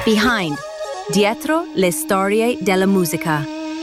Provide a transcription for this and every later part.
Behind, dietro le storie della musica.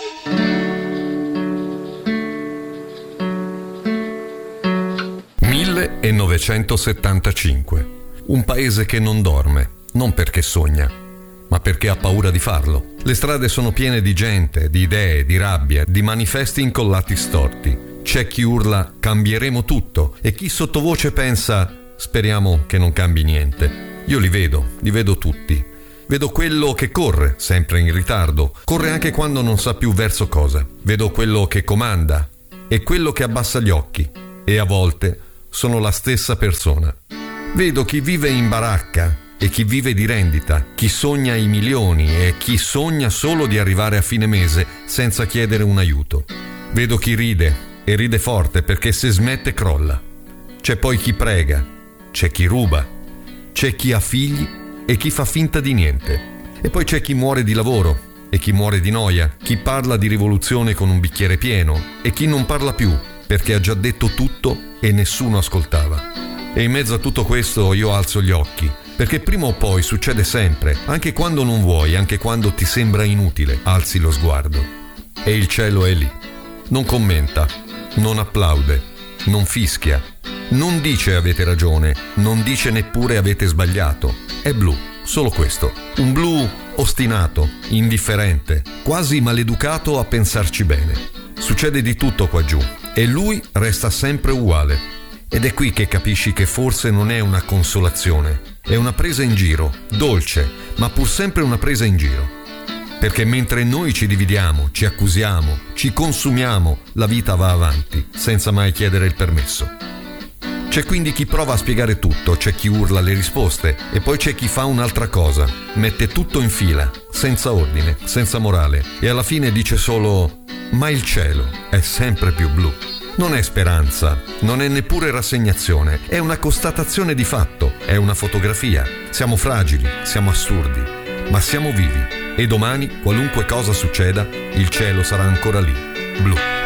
«1975. Un paese che non dorme, non perché sogna, ma perché ha paura di farlo. Le strade sono piene di gente, di idee, di rabbia, di manifesti incollati storti. C'è chi urla «cambieremo tutto» e chi sottovoce pensa «speriamo che non cambi niente». Io li vedo tutti. Vedo quello che corre, sempre in ritardo, corre anche quando non sa più verso cosa. Vedo quello che comanda e quello che abbassa gli occhi, e a volte sono la stessa persona. Vedo chi vive in baracca e chi vive di rendita, chi sogna i milioni e chi sogna solo di arrivare a fine mese senza chiedere un aiuto. Vedo chi ride e ride forte perché se smette crolla. C'è poi chi prega, c'è chi ruba, c'è chi ha figli e chi fa finta di niente. E poi c'è chi muore di lavoro e chi muore di noia, chi parla di rivoluzione con un bicchiere pieno e chi non parla più perché ha già detto tutto e nessuno ascoltava. E in mezzo a tutto questo io alzo gli occhi, perché prima o poi succede sempre, anche quando non vuoi, anche quando ti sembra inutile, alzi lo sguardo. E il cielo è lì. Non commenta, non applaude, non fischia, non dice avete ragione, non dice neppure avete sbagliato. È blu, solo questo. Un blu ostinato, indifferente, quasi maleducato a pensarci bene. Succede di tutto qua giù e lui resta sempre uguale. Ed è qui che capisci che forse non è una consolazione, è una presa in giro, dolce, ma pur sempre una presa in giro. Perché mentre noi ci dividiamo, ci accusiamo, ci consumiamo, la vita va avanti, senza mai chiedere il permesso. C'è quindi chi prova a spiegare tutto, c'è chi urla le risposte e poi c'è chi fa un'altra cosa, mette tutto in fila, senza ordine, senza morale e alla fine dice solo «ma il cielo è sempre più blu». Non è speranza, non è neppure rassegnazione, è una constatazione di fatto, è una fotografia. Siamo fragili, siamo assurdi, ma siamo vivi e domani, qualunque cosa succeda, il cielo sarà ancora lì, blu.